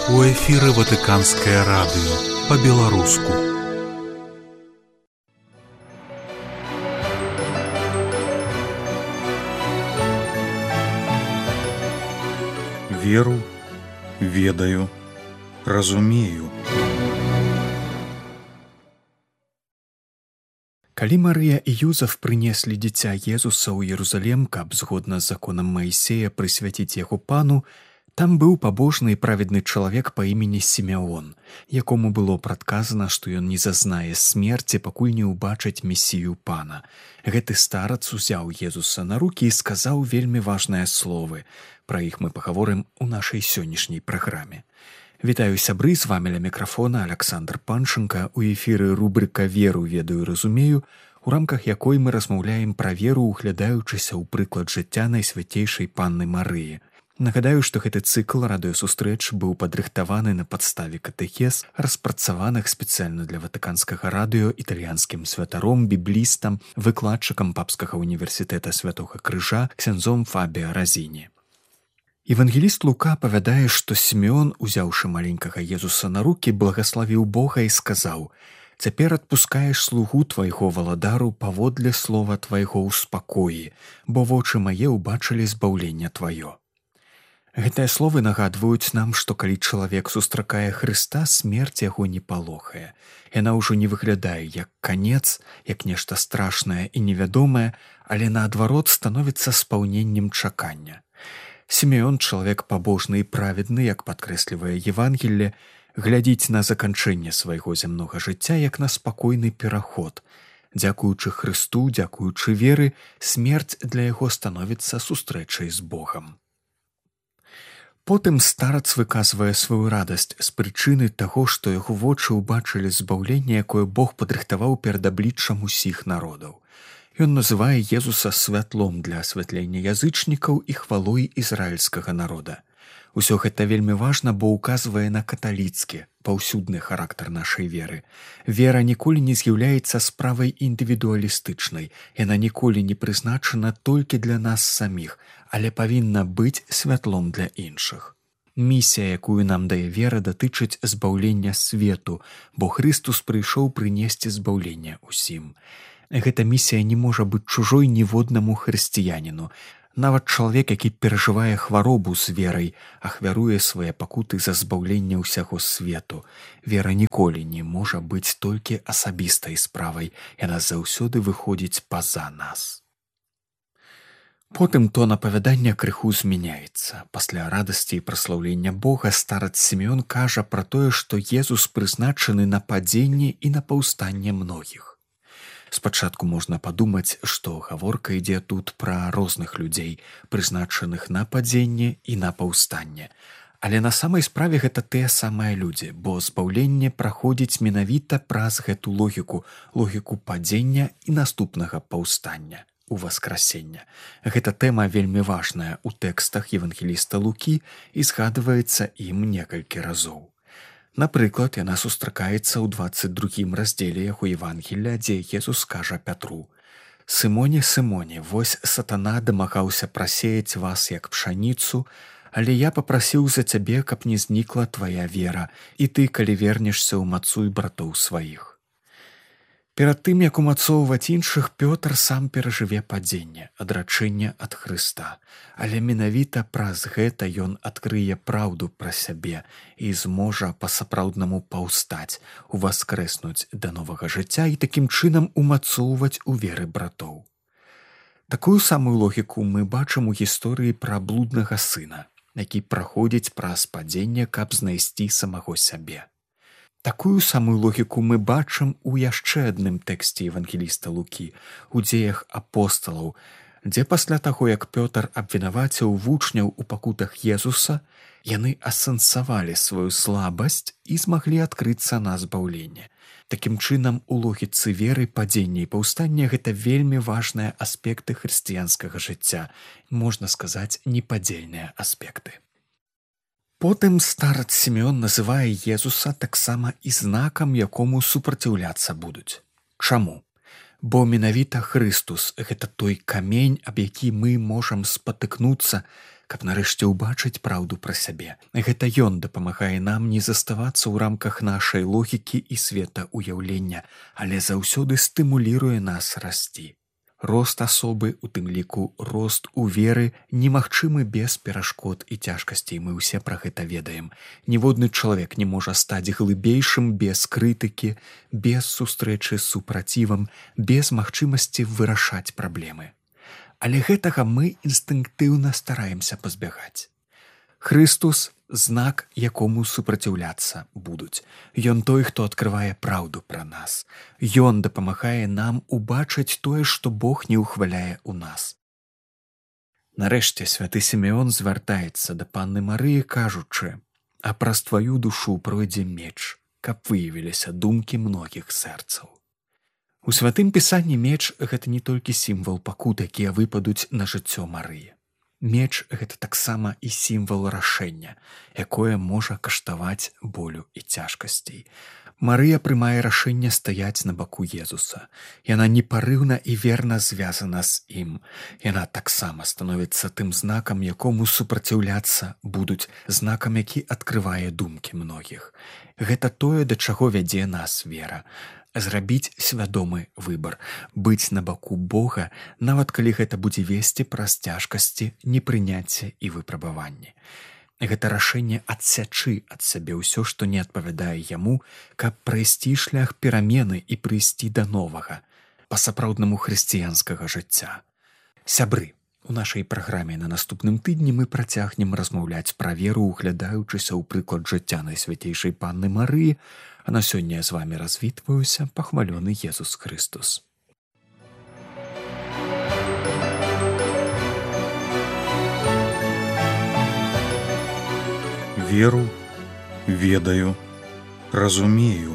У эфіры Ватыканскае радыё па-беларуску. Веру, ведаю, разумею. Калі Марыя і Юзаф прынеслі дзіця Езуса ў Єрусалем, каб згодна з законам Маісея прысвяціць яго пану, там быў пабожны і праведны чалавек па імені Сімеон, якому было прадказана, што ён не зазнае смерці, пакуль не ўбачыць месію пана. Гэты старац узяў Езуса на рукі і сказаў вельмі важныя словы. Пра іх мы пагаворым у нашай сённяшняй праграме. Вітаю сябры, з вамі ля мікрафона Александр Панченка. У эфіры рубрыка «Веру, ведаю, разумею», у рамках якой мы размаўляем пра веру, углядаючыся ў прыклад жыцця найсвяцейшай панны Марыі. Нагадаю, што гэты цыкл радыёсустрэч быў падрыхтаваны на падставе катэхез, распрацаваных спецыяльна для Ватыканскага радыё італьянскім святаром, біблістам, выкладчыкам Папскага універсітэта Святога Крыжа ксяндзом Фабіа Разіні. Евангеліст Лука апавядае, што Сімеон, узяўшы маленькага Езуса на рукі, благаславіў Бога і сказаў: «Цяпер адпускаеш слугу твайго валадару паводле слова твайго ў спакоі, бо вочы мае ўбачылі збаўленне тваё». Гэтыя словы нагадваюць нам, што калі чалавек сустракае Хрыста, смерць яго не палохае. Яна ўжо не выглядае як канец, як нешта страшнае і невядомае, але наадварот становіцца спаўненнем чакання. Сімеон, чалавек пабожны і праведны, як падкрэслівае Евангелле, глядзіць на заканчэнне свайго зямнога жыцця як на спакойны пераход. Дзякуючы Хрысту, дзякуючы веры, смерць для яго становіцца сустрэчай з Богам. Потым старац выказвае сваю радасць з прычыны таго, што яго вочы ўбачылі збаўленне, якое Бог падрыхтаваў перад абліччам усіх народаў. Ён называе Езуса святлом для асвятлення язычнікаў і хвалой ізраільскага народа. Усё гэта вельмі важна, бо ўказвае на каталіцкі, паўсюдны характар нашай веры. Вера ніколі не з'яўляецца справай індывідуалістычнай, яна ніколі не прызначана толькі для нас саміх, але павінна быць святлом для іншых. Місія, якую нам дае вера, датычыць збаўлення свету, бо Хрыстус прыйшоў прынесці збаўленне ўсім. Гэта місія не можа быць чужой ніводнаму хрысціяніну. Нават чалавек, які перажывае хваробу з верай, ахвяруе свае пакуты за збаўленне ўсяго свету. Вера ніколі не можа быць толькі асабістай справай, яна заўсёды выходзіць па-за нас. Потым тон апавядання крыху змяняецца. Пасля радасці і праслаўлення Бога старац Сімеон кажа пра тое, што Езус прызначаны на падзенне і на паўстанне многіх. Спачатку можна падумаць, што гаворка ідзе тут пра розных людзей, прызначаных на падзенне і на паўстанне. Але на самай справе гэта тыя самыя людзі, бо збаўленне праходзіць менавіта праз гэту логіку, логіку падзення і наступнага паўстання, уваскрасення. Гэта тэма вельмі важная ў тэкстах евангеліста Лукі і згадваецца ім некалькі разоў. Напрыклад, яна сустракаецца ў 22 раздзеле яго Евангелля, дзе Езус кажа Пятру: «Сымоне, Сымоне, вось сатана дамагаўся прасеяць вас як пшаніцу, але я папрасіў за цябе, каб не знікла твая вера, і ты, калі вернешся, умацуй братоў сваіх». Перад тым, як умацоўваць іншых, Пётр сам перажыве падзенне, адрачэнне ад Хрыста. Але менавіта праз гэта ён адкрые праўду пра сябе і зможа па-сапраўднаму паўстаць, уваскрэснуць да новага жыцця і такім чынам умацоўваць у веры братоў. Такую самую логіку мы бачым у гісторыі пра блуднага сына, які праходзіць праз падзенне, каб знайсці самаго сябе. Такую самую логіку мы бачым у яшчэ адным тэксце евангеліста Лукі, у дзеях апосталаў, дзе пасля таго, як Пётр абвінаваціў вучняў у пакутах Езуса, яны асэнсавалі сваю слабасць і змаглі адкрыцца на збаўленне. Такім чынам, у логіцы веры, падзення і паўстання гэта вельмі важныя аспекты хрысціянскага жыцця, можна сказаць, непадзельныя аспекты. Потым старац Сімеон называе Езуса таксама і знакам, якому супраціўляцца будуць. Чаму? Бо менавіта Хрыстус – гэта той камень, аб які мы можам спатыкнуцца, каб нарэшце ўбачыць праўду пра сябе. Гэта ён дапамагае нам не заставацца ў рамках нашай логікі і светаўяўлення, але заўсёды стымуліруе нас расці. Рост асобы, у тым ліку рост у веры, немагчымы без перашкод і цяжкасцей, мы ўсе пра гэта ведаем. Ніводны чалавек не можа стаць глыбейшым без крытыкі, без сустрэчы з супрацівам, без магчымасці вырашаць праблемы. Але гэтага мы інстынктыўна стараемся пазбягаць. Хрыстус – знак, якому супраціўляцца будуць. Ён той, хто адкрывае праўду пра нас. Ён дапамагае нам убачыць тое, што Бог не ўхваляе ў нас. Нарэшце святы Сімеон звяртаецца да панны Марыі, кажучы: «А праз тваю душу пройдзе меч, каб выявіліся думкі многіх сэрцаў». У святым пісанні меч – гэта не толькі сімвал пакут, якія выпадуць на жыццё Марыі. Меч – гэта таксама і сімвал рашэння, якое можа каштаваць болю і цяжкасцей. Марыя прымае рашэнне стаяць на баку Езуса. Яна непарыўна і верна звязана з ім. Яна таксама становіцца тым знакам, якому супраціўляцца будуць, знакам, які адкрывае думкі многіх. Гэта тое, да чаго вядзе нас вера. Зрабіць свядомы выбар, быць на баку Бога, нават калі гэта будзе весці праз цяжкасці, непрыняцце і выпрабаванні. Гэта рашэнне адсячы ад сябе ўсё, што не адпавядае яму, каб прайсці шлях перамены і прыйсці да новага, па-сапраўднаму хрысціянскага жыцця. Сябры, у нашай праграме на наступным тыдні мы працягнем размаўляць пра веру, углядаючыся ў прыклад жыцця Найсвяцейшай панны Марыі, а на сёння я з вамі развітваюся, пахвалёны Езус Христус. Веру, ведаю, разумею.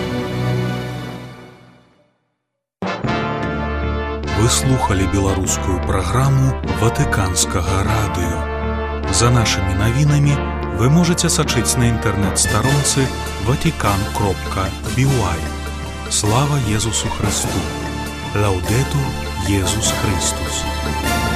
Вы слухали беларускую праграму Ватыканскага радыё. За нашымі навінамі вы можете сачыць на інтэрнэт-старонцы vatican.by. Слава Езусу Христу! Лаўдэтур Езус Христус!